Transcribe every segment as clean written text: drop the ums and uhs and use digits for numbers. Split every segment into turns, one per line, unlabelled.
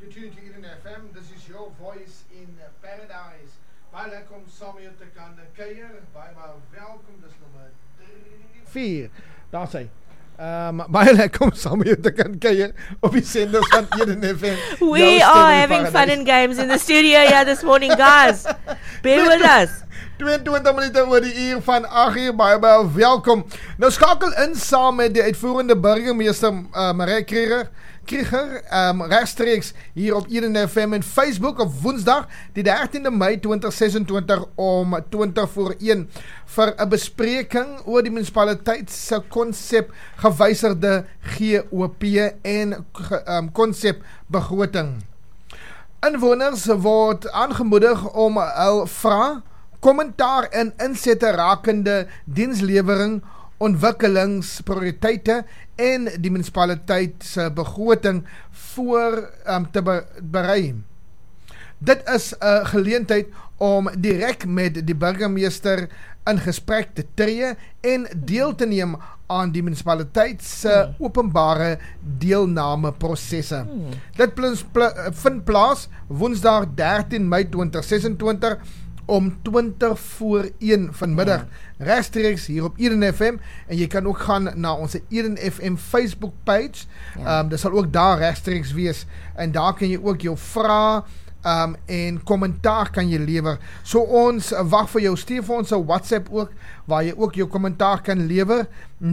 You're tuning to Eden FM. This is your voice in paradise. Baie lekker om saam met jou te kan kuier. Baie welkom. Dis nommer 4. Daar sê. Baie lekker om saam met jou te kan kuier op die senders van Eden FM.
We are having fun and games in the studio here this morning, guys. Bear with us.
22 minute oor die uur van 8 uur, baie welkom. Nou skakel in saam met die uitvoerende burgemeester Marie Krieger, rechtstreeks hier op Eden FM en Facebook op woensdag die 13de Mei 2026 om 20 voor 1 vir 'n bespreking oor die munisipaliteit se konsep gewyserde GOP en konsep begroting. Inwoners word aangemoedig om hul vrae, kommentaar en insette rakende dienslewering, ontwikkelingsprioriteite en die munisipaliteit se begroting voor te berei. Dit is 'n geleentheid om direk met die burgemeester in gesprek te tree en deel te neem aan die munisipaliteit se openbare deelnameprosesse. Dit vind plaas woensdag 13 Mei 2026 om 20 voor 1 vanmiddag, rechtstreeks hier op Eden FM, en jy kan ook gaan na ons Eden FM Facebook page, dit sal ook daar rechtstreeks wees, en daar kan jy ook jou vrae en kommentaar kan jy lewer. So ons wag vir jou, stuur vir ons 'n WhatsApp ook, waar jy ook jou kommentaar kan lewer,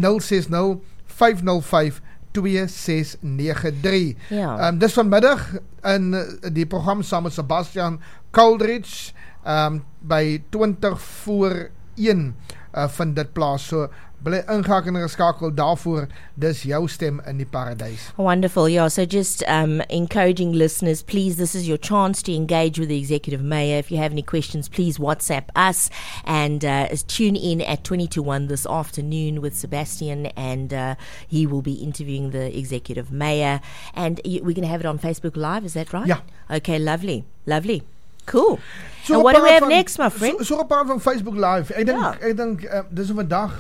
060-505-2693. Dis vanmiddag in die program saam met Sebastian Coldridge, by 20 voor 1 vind dit plaas. So bly ingehaken en geskakel daarvoor. Dis jou stem in die paradys.
Wonderful, yeah. So just encouraging listeners, please, this is your chance to engage with the Executive Mayor. If you have any questions, please WhatsApp us and tune in at 20 to 1 this afternoon with Sebastian, and he will be interviewing the Executive Mayor. And we're going to have it on Facebook Live, is that right?
Yeah.
Okay, lovely. Cool. So and what do we have next, my friend?
So apart van Facebook Live, ek dink dis vandag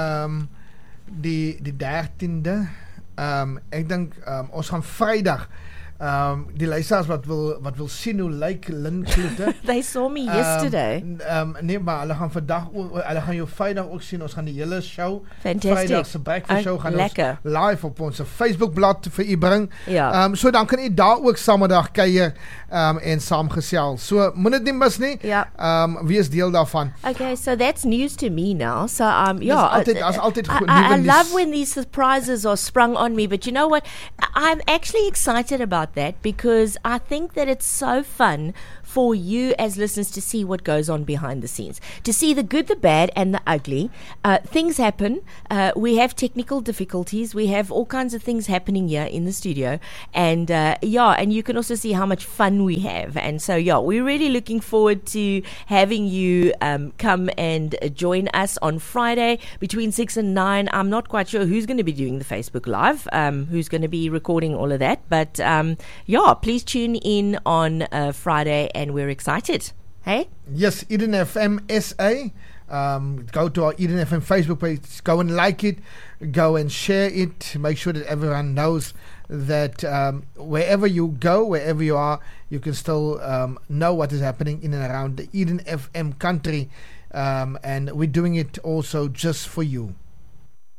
die 13de. Ek dink ons gaan Vrydag die luisteraars wat wil sien hoe lyk Lynn Kloete.
They saw me yesterday.
Nee, maar hulle gaan vandag hulle gaan jou Vrydag ook sien. Ons gaan die hele show,
Vrydag
se breakfast show gaan
lekker.
Ons live op ons Facebook blad vir u bring.
Ja.
So dan kan u daar ook saterdag kuier en saamgesels. So moet dit nie mis nie.
Ja.
Wees deel daarvan.
Okay, so that's news to me now. So
That's altyd
I love when these surprises are sprung on me, but you know what? I'm actually excited about that because I think that it's so fun for you as listeners to see what goes on behind the scenes, to see the good, the bad, and the ugly. Things happen. We have technical difficulties. We have all kinds of things happening here in the studio, and and you can also see how much fun we have. And so we're really looking forward to having you come and join us on Friday between 6 and 9. I'm not quite sure who's going to be doing the Facebook Live, who's going to be recording all of that, but please tune in on Friday, and we're excited. Hey?
Yes, Eden FM SA. Go to our Eden FM Facebook page. Go and like it. Go and share it. Make sure that everyone knows that wherever you go, wherever you are, you can still know what is happening in and around the Eden FM country. And we're doing it also just for you.